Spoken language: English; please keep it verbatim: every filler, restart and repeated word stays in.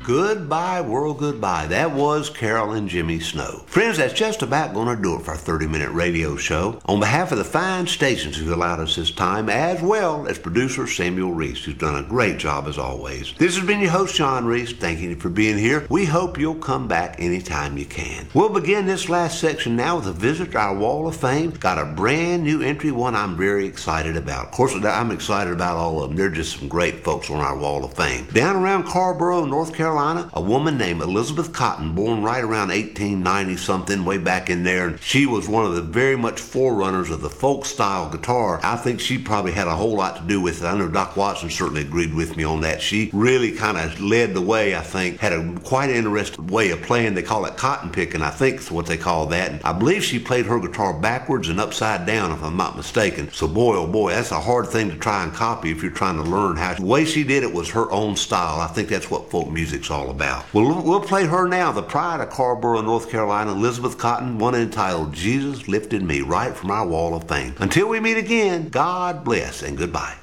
Goodbye, world, goodbye. That was Carol and Jimmy Snow. Friends, that's just about going to do it for our thirty-minute radio show. On behalf of the fine stations who've allowed us this time, as well as producer Samuel Reese, who's done a great job as always. This has been your host, John Reese, thanking you for being here. We hope you'll come back anytime you can. We'll begin this last section now with a visit to our Wall of Fame. Got a brand new entry, one I'm very excited about. Of course, I'm excited about all of them. They're just some great folks on our Wall of Fame. Down around Carrboro, North Carolina, a woman named Elizabeth Cotton, born right around eighteen ninety something, way back in there. And she was one of the very much forerunners of the folk style guitar. I think she probably had a whole lot to do with it. I know Doc Watson certainly agreed with me on that. She really kind of led the way, I think, had a quite interesting way of playing. They call it cotton picking, I think is what they call that. And I believe she played her guitar backwards and upside down, if I'm not mistaken. So boy, oh boy, that's a hard thing to try and copy if you're trying to learn how. The way she did it was her own style. I think that's what folk music's all about. Well, we'll play her now, the pride of Carrboro, North Carolina, Elizabeth Cotton, one entitled Jesus Lifted Me, right from our Wall of Fame. Until we meet again, God bless and goodbye.